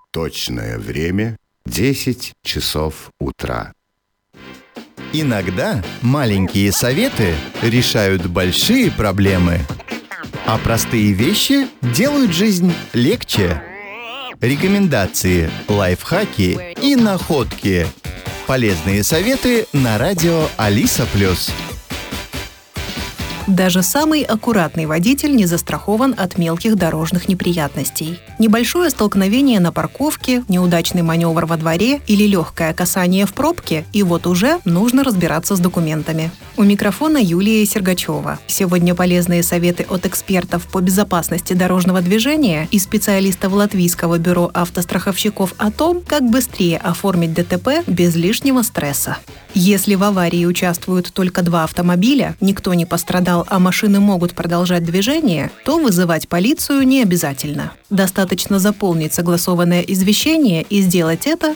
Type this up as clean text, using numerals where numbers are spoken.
Точное время 10 часов утра. Иногда маленькие советы решают большие проблемы, а простые вещи делают жизнь легче. Рекомендации, лайфхаки и находки. Полезные советы на радио Алиса+. Даже самый аккуратный водитель не застрахован от мелких дорожных неприятностей. Небольшое столкновение на парковке, неудачный маневр во дворе или легкое касание в пробке, и вот уже нужно разбираться с документами. У микрофона Юлия Сергачева. Сегодня полезные советы от экспертов по безопасности дорожного движения и специалистов Латвийского бюро автостраховщиков о том, как быстрее оформить ДТП без лишнего стресса. Если в аварии участвуют только 2 автомобиля, никто не пострадал, а машины могут продолжать движение, то вызывать полицию не обязательно. Достаточно заполнить согласованное извещение и сделать это